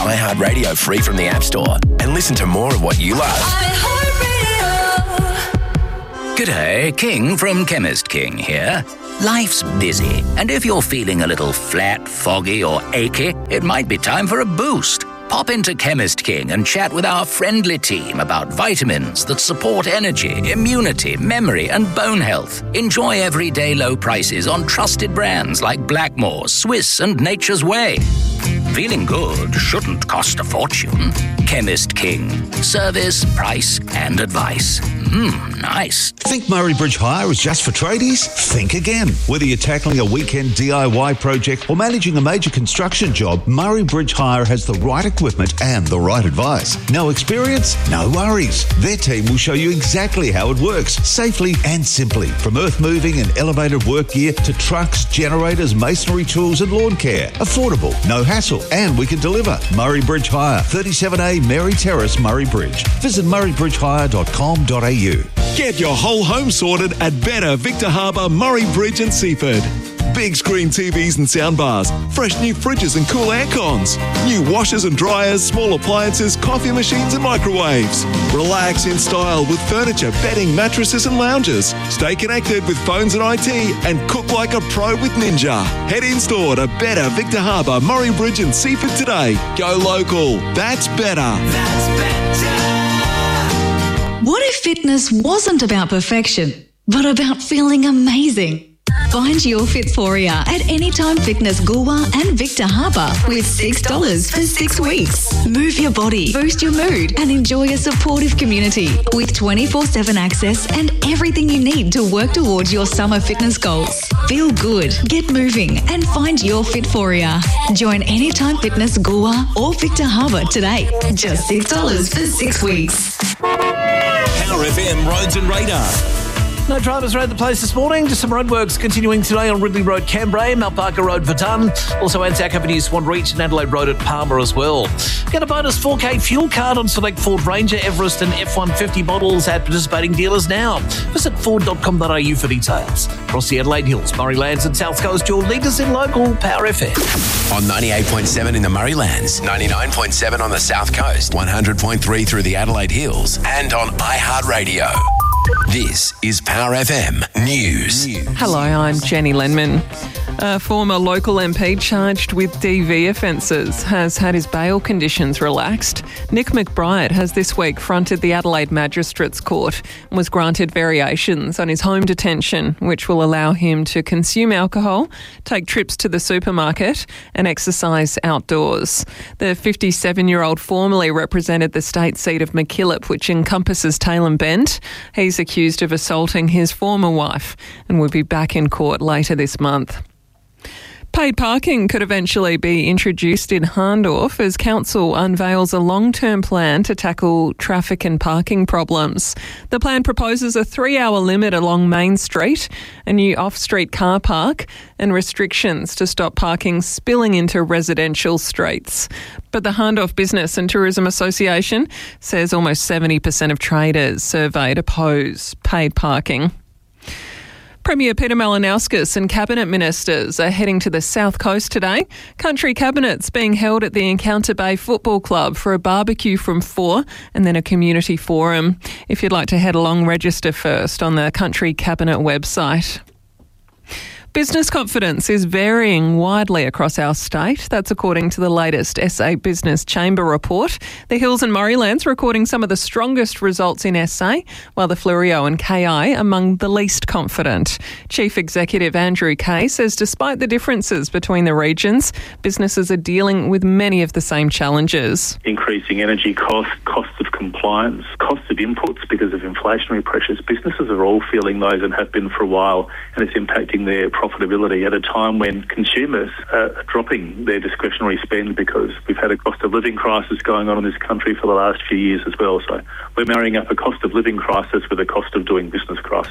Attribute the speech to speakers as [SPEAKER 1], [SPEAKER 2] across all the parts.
[SPEAKER 1] iHeartRadio free from the App Store and listen to more of what you love.
[SPEAKER 2] G'day, King from Chemist King here. Life's busy, and if you're feeling a little flat, foggy or achy, it might be time for a boost. Pop into Chemist King and chat with our friendly team about vitamins that support energy, immunity, memory and bone health. Enjoy everyday low prices on trusted brands like Blackmore, Swiss and Nature's Way. Feeling good shouldn't cost a fortune. Chemist King. Service, price and advice. Nice.
[SPEAKER 3] Think Murray Bridge Hire is just for tradies? Think again. Whether you're tackling a weekend DIY project or managing a major construction job, Murray Bridge Hire has the right equipment and the right advice. No experience? No worries. Their team will show you exactly how it works, safely and simply. From earth moving and elevated work gear to trucks, generators, masonry tools and lawn care. Affordable, no hassle, and we can deliver. Murray Bridge Hire, 37A Mary Terrace, Murray Bridge. Visit murraybridgehire.com.au.
[SPEAKER 4] Get your whole home sorted at Better Victor Harbour, Murray Bridge and Seaford. Big screen TVs and soundbars, fresh new fridges and cool air cons, new washers and dryers, small appliances, coffee machines and microwaves. Relax in style with furniture, bedding, mattresses and lounges. Stay connected with phones and IT and cook like a pro with Ninja. Head in store to Better Victor Harbour, Murray Bridge and Seaford today. Go local. That's better. That's better.
[SPEAKER 5] What if fitness wasn't about perfection, but about feeling amazing? Find your Fitforia at Anytime Fitness Goolwa and Victor Harbour with $6 for 6 weeks. Move your body, boost your mood and enjoy a supportive community with 24/7 access and everything you need to work towards your summer fitness goals. Feel good, get moving and find your Fitforia. Join Anytime Fitness Goolwa or Victor Harbour today. Just $6 for 6 weeks.
[SPEAKER 6] Power FM Roads and Radar.
[SPEAKER 7] No drivers around the place this morning. Just some roadworks continuing today on Ridley Road, Cambrai, Mount Barker Road, Verdun. Also Anzac Avenue, Swan Reach and Adelaide Road at Palmer as well. Get a bonus 4K fuel card on select Ford Ranger, Everest and F-150 models at participating dealers now. Visit ford.com.au for details. Across the Adelaide Hills, Murraylands and South Coast, your leaders in local Power FM.
[SPEAKER 1] On 98.7 in the Murraylands, 99.7 on the South Coast, 100.3 through the Adelaide Hills and on iHeartRadio. This is Power FM News.
[SPEAKER 8] Hello, I'm Jenny Lenman. A former local MP charged with DV offences has had his bail conditions relaxed. Nick McBride has this week fronted the Adelaide Magistrates Court and was granted variations on his home detention, which will allow him to consume alcohol, take trips to the supermarket and exercise outdoors. The 57-year-old formerly represented the state seat of MacKillop, which encompasses Tailem Bend. He's accused of assaulting his former wife and will be back in court later this month. Paid parking could eventually be introduced in Hahndorf as council unveils a long-term plan to tackle traffic and parking problems. The plan proposes a 3-hour limit along Main Street, a new off-street car park and restrictions to stop parking spilling into residential streets. But the Hahndorf Business and Tourism Association says almost 70% of traders surveyed oppose paid parking. Premier Peter Malinauskas and Cabinet Ministers are heading to the South Coast today. Country Cabinet's being held at the Encounter Bay Football Club for a barbecue from 4 and then a community forum. If you'd like to head along, register first on the Country Cabinet website. Business confidence is varying widely across our state. That's according to the latest SA Business Chamber report. The Hills and Murraylands recording some of the strongest results in SA, while the Fleurieu and KI among the least confident. Chief Executive Andrew Kay says despite the differences between the regions, businesses are dealing with many of the same challenges.
[SPEAKER 9] Increasing energy costs, costs of compliance, costs of inputs because of inflationary pressures. Businesses are all feeling those and have been for a while, and it's impacting their profitability at a time when consumers are dropping their discretionary spend because we've had a cost of living crisis going on in this country for the last few years as well. So we're marrying up a cost of living crisis with a cost of doing business crisis.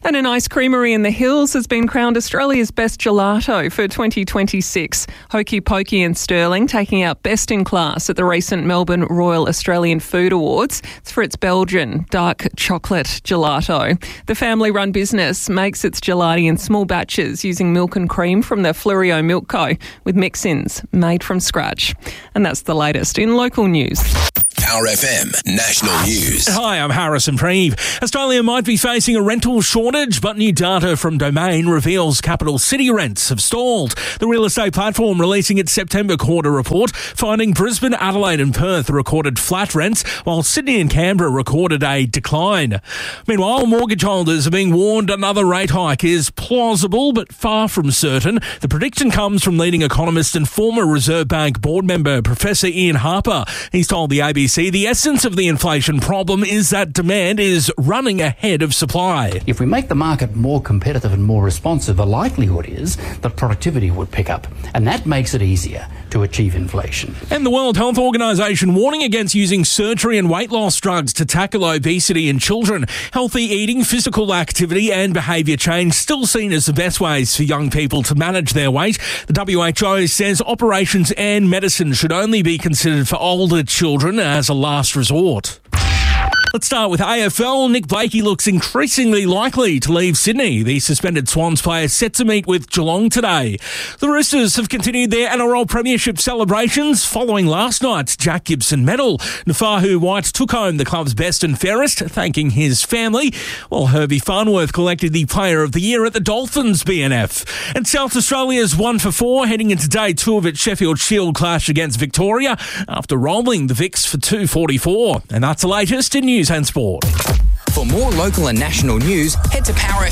[SPEAKER 8] And an ice creamery in the Hills has been crowned Australia's best gelato for 2026. Hokey Pokey in Stirling taking out best in class at the recent Melbourne Royal Australian Food Awards. It's for its Belgian dark chocolate gelato. The family-run business makes its gelati in small batches using milk and cream from the Flurio Milk Co. with mix-ins made from scratch. And that's the latest in local news.
[SPEAKER 1] Power FM National News.
[SPEAKER 6] Hi, I'm Harrison Preeve. Australia might be facing a rental shortage, but new data from Domain reveals capital city rents have stalled. The real estate platform releasing its September quarter report, finding Brisbane, Adelaide and Perth recorded flat rents, while Sydney and Canberra recorded a decline. Meanwhile, mortgage holders are being warned another rate hike is plausible, but far from certain. The prediction comes from leading economist and former Reserve Bank board member Professor Ian Harper. He's told the ABC the essence of the inflation problem is that demand is running ahead of supply.
[SPEAKER 10] If we make the market more competitive and more responsive, the likelihood is that productivity would pick up, and that makes it easier to achieve inflation.
[SPEAKER 6] And the World Health Organization warning against using surgery and weight loss drugs to tackle obesity in children. Healthy eating, physical activity and behaviour change still seen as the best ways for young people to manage their weight. The WHO says operations and medicine should only be considered for older children as a last resort. Let's start with AFL. Nick Blakey looks increasingly likely to leave Sydney. The suspended Swans player set to meet with Geelong today. The Roosters have continued their NRL Premiership celebrations following last night's Jack Gibson medal. Nafahu White took home the club's best and fairest, thanking his family, while Herbie Farnworth collected the Player of the Year at the Dolphins BNF. And South Australia's 1 for 4 heading into day 2 of its Sheffield Shield clash against Victoria after rolling the Vicks for 244. And that's the latest in news and sport.
[SPEAKER 11] For more local and national news, head to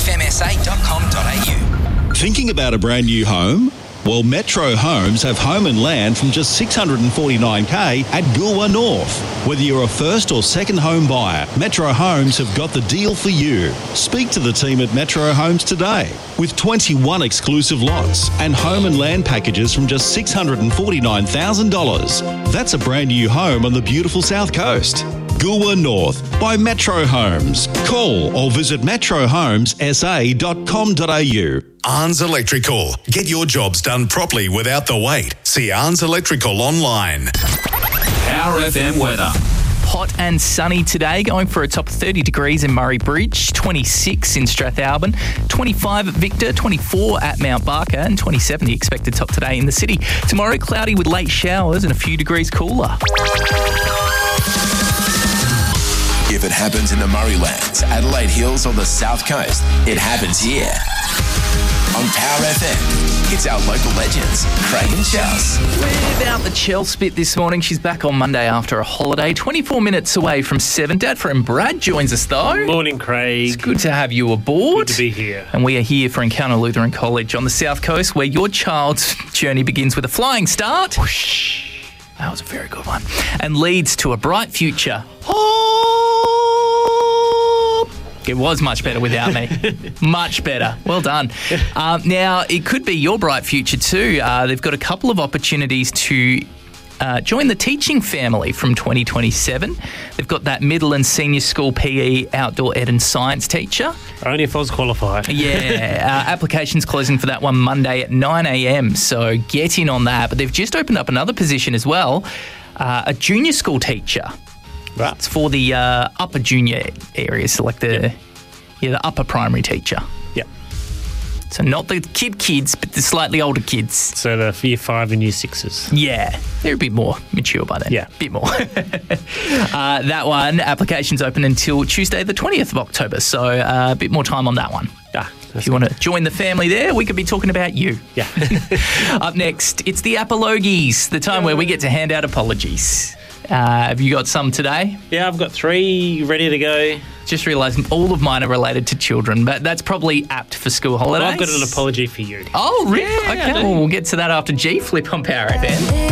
[SPEAKER 11] powerfmsa.com.au.
[SPEAKER 12] Thinking about a brand new home? Well, Metro Homes have home and land from just $649,000 at Goolwa North. Whether you're a first or second home buyer, Metro Homes have got the deal for you. Speak to the team at Metro Homes today. With 21 exclusive lots and home and land packages from just $649,000. That's a brand new home on the beautiful South Coast. Goolwa North by Metro Homes. Call or visit metrohomessa.com.au.
[SPEAKER 13] Arns Electrical. Get your jobs done properly without the wait. See Arns Electrical online.
[SPEAKER 6] Power FM weather.
[SPEAKER 14] Hot and sunny today, going for a top of 30 degrees in Murray Bridge, 26 in Strathalbyn, 25 at Victor, 24 at Mount Barker, and 27 the expected top today in the city. Tomorrow, cloudy with late showers and a few degrees cooler.
[SPEAKER 1] If it happens in the Murraylands, Adelaide Hills or the South Coast, it happens here. On Power FM, it's our local legends, Craig and Chels.
[SPEAKER 14] Without the Chels bit this morning, she's back on Monday after a holiday, 24 minutes away from 7. Dad friend Brad joins us though.
[SPEAKER 15] Morning, Craig.
[SPEAKER 14] It's good to have you aboard.
[SPEAKER 15] Good to be here.
[SPEAKER 14] And we are here for Encounter Lutheran College on the South Coast, where your child's journey begins with a flying start. Whoosh. That was a very good one. And leads to a bright future. It was much better without me. Much better. Well done. Now, it could be your bright future too. They've got a couple of opportunities to join the teaching family from 2027. They've got that middle and senior school PE, outdoor ed and science teacher.
[SPEAKER 15] Only if I was qualified.
[SPEAKER 14] Yeah. Applications closing for that one Monday at 9 a.m. So get in on that. But they've just opened up another position as well, a junior school teacher.
[SPEAKER 15] Right.
[SPEAKER 14] It's for the upper junior areas, so like the upper primary teacher.
[SPEAKER 15] Yep.
[SPEAKER 14] So not the kids, but the slightly older kids.
[SPEAKER 15] So the year 5 and year 6s.
[SPEAKER 14] Yeah, they're a bit more mature by then.
[SPEAKER 15] Yeah.
[SPEAKER 14] A bit more. That one, applications open until Tuesday the 20th of October, so a bit more time on that one. If you want to join the family there, we could be talking about you.
[SPEAKER 15] Yeah.
[SPEAKER 14] Up next, it's the apologies, the time where we get to hand out apologies. Have you got some today?
[SPEAKER 15] Yeah, I've got 3 ready to go.
[SPEAKER 14] Just realised all of mine are related to children, but that's probably apt for school holidays.
[SPEAKER 15] Well, I've got an apology for you.
[SPEAKER 14] Oh, really?
[SPEAKER 15] Yeah,
[SPEAKER 14] okay, well, we'll get to that after G Flip on Power FM.